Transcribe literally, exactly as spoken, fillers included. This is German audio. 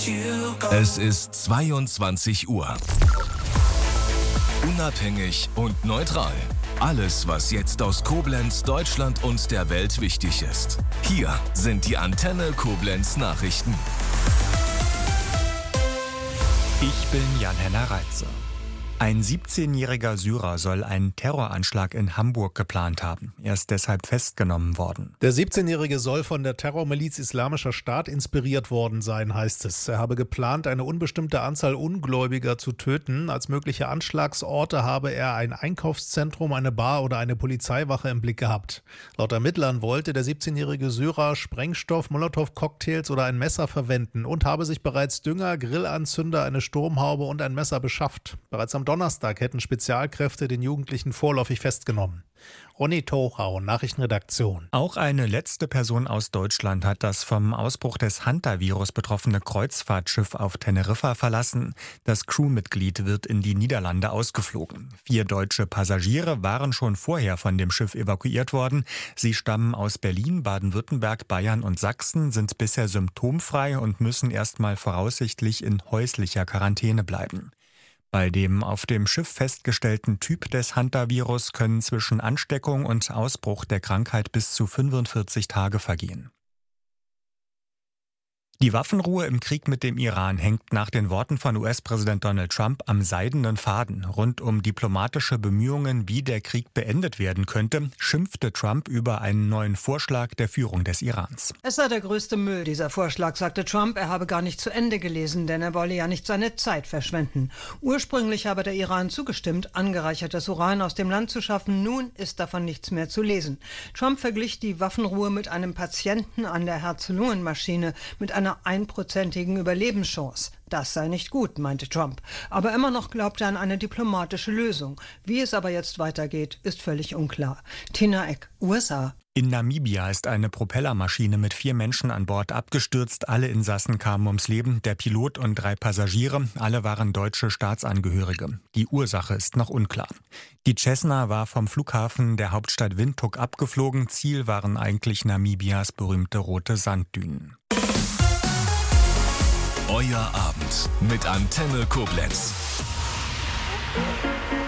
Es ist zweiundzwanzig Uhr. Unabhängig und neutral. Alles, was jetzt aus Koblenz, Deutschland und der Welt wichtig ist. Hier sind die Antenne Koblenz Nachrichten. Ich bin Jan-Henner Reitze. Ein siebzehnjähriger Syrer soll einen Terroranschlag in Hamburg geplant haben. Er ist deshalb festgenommen worden. Der siebzehnjährige soll von der Terrormiliz Islamischer Staat inspiriert worden sein, heißt es. Er habe geplant, eine unbestimmte Anzahl Ungläubiger zu töten. Als mögliche Anschlagsorte habe er ein Einkaufszentrum, eine Bar oder eine Polizeiwache im Blick gehabt. Laut Ermittlern wollte der siebzehnjährige Syrer Sprengstoff, Molotow-Cocktails oder ein Messer verwenden und habe sich bereits Dünger, Grillanzünder, eine Sturmhaube und ein Messer beschafft. Bereits am Donnerstag hätten Spezialkräfte den Jugendlichen vorläufig festgenommen. Ronny Tochau, Nachrichtenredaktion. Auch eine letzte Person aus Deutschland hat das vom Ausbruch des Hantavirus betroffene Kreuzfahrtschiff auf Teneriffa verlassen. Das Crewmitglied wird in die Niederlande ausgeflogen. Vier deutsche Passagiere waren schon vorher von dem Schiff evakuiert worden. Sie stammen aus Berlin, Baden-Württemberg, Bayern und Sachsen, sind bisher symptomfrei und müssen erstmal voraussichtlich in häuslicher Quarantäne bleiben. Bei dem auf dem Schiff festgestellten Typ des Hantavirus können zwischen Ansteckung und Ausbruch der Krankheit bis zu fünfundvierzig Tage vergehen. Die Waffenruhe im Krieg mit dem Iran hängt nach den Worten von U S-Präsident Donald Trump am seidenen Faden. Rund um diplomatische Bemühungen, wie der Krieg beendet werden könnte, schimpfte Trump über einen neuen Vorschlag der Führung des Irans. Es sei der größte Müll, dieser Vorschlag, sagte Trump. Er habe gar nicht zu Ende gelesen, denn er wolle ja nicht seine Zeit verschwenden. Ursprünglich habe der Iran zugestimmt, angereichertes Uran aus dem Land zu schaffen. Nun ist davon nichts mehr zu lesen. Trump verglich die Waffenruhe mit einem Patienten an der Herz-Lungen-Maschine, mit einer einprozentigen Überlebenschance. Das sei nicht gut, meinte Trump. Aber immer noch glaubt er an eine diplomatische Lösung. Wie es aber jetzt weitergeht, ist völlig unklar. Tina Eck, U S A. In Namibia ist eine Propellermaschine mit vier Menschen an Bord abgestürzt. Alle Insassen kamen ums Leben, der Pilot und drei Passagiere. Alle waren deutsche Staatsangehörige. Die Ursache ist noch unklar. Die Cessna war vom Flughafen der Hauptstadt Windhoek abgeflogen. Ziel waren eigentlich Namibias berühmte rote Sanddünen. Euer Abend mit Antenne Koblenz.